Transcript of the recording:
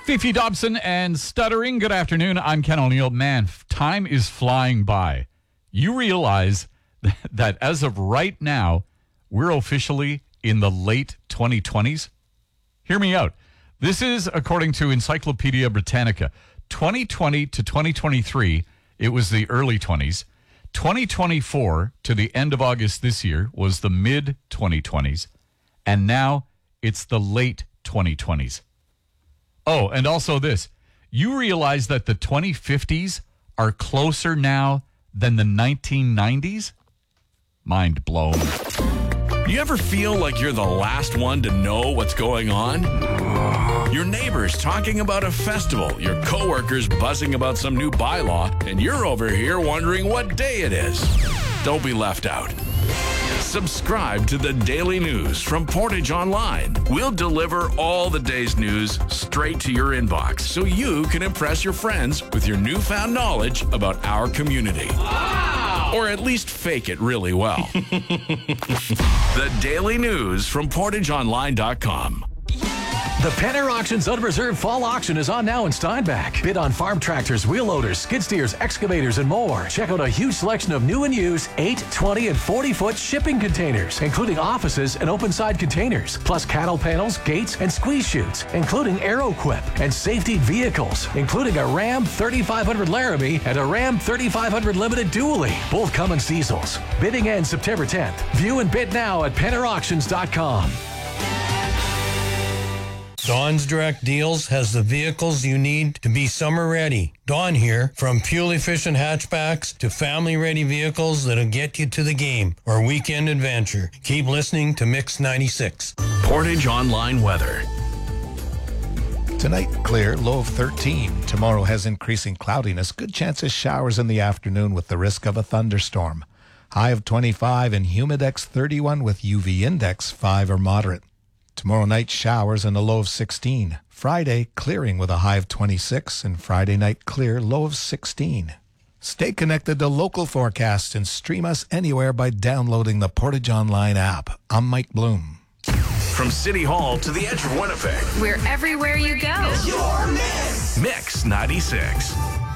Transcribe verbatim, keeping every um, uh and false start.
Fifi Dobson and Stuttering. Good afternoon. I'm Ken O'Neill. Man, time is flying by. You realize that as of right now, we're officially in the late twenty twenties? Hear me out. This is according to Encyclopedia Britannica. twenty twenty to twenty twenty-three, it was the early twenties. twenty twenty-four to the end of August this year was the mid twenty twenties. And now it's the late twenty twenties. Oh, and also this. You realize that the twenty fifties are closer now than the nineteen nineties? Mind blown. You ever feel like you're the last one to know what's going on? Your neighbors talking about a festival, your coworkers buzzing about some new bylaw, and you're over here wondering what day it is. Don't be left out. Subscribe to the Daily News from Portage Online. We'll deliver all the day's news straight to your inbox so you can impress your friends with your newfound knowledge about our community. Wow! Or at least fake it really well. The Daily News from portage online dot com. The Penner Auctions Unreserved Fall Auction is on now in Steinbach. Bid on farm tractors, wheel loaders, skid steers, excavators, and more. Check out a huge selection of new and used eight, twenty, and forty-foot shipping containers, including offices and open-side containers, plus cattle panels, gates, and squeeze chutes, including AeroQuip, and safety vehicles, including a Ram thirty-five hundred Laramie and a Ram thirty-five hundred Limited Dually, both Cummins diesels. Bidding ends September tenth. View and bid now at penner auctions dot com. Dawn's Direct Deals has the vehicles you need to be summer ready. Dawn here, from fuel-efficient hatchbacks to family-ready vehicles that'll get you to the game or weekend adventure. Keep listening to Mix ninety-six. Portage Online weather. Tonight, clear, low of thirteen. Tomorrow has increasing cloudiness. Good chance of showers in the afternoon with the risk of a thunderstorm. High of twenty-five and humidex thirty-one with U V index five or moderate. Tomorrow night, showers and a low of sixteen. Friday, clearing with a high of twenty-six, and Friday night clear, low of sixteen. Stay connected to local forecasts and stream us anywhere by downloading the Portage Online app. I'm Mike Bloom. From City Hall to the edge of Winnipeg. We're everywhere you go. Mix ninety-six.